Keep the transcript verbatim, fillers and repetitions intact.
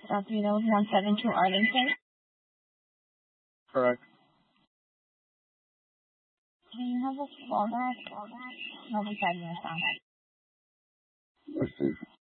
South Vita with one seven two Arlington. Correct. Do you have a fallback? No, beside your sound. Let's see.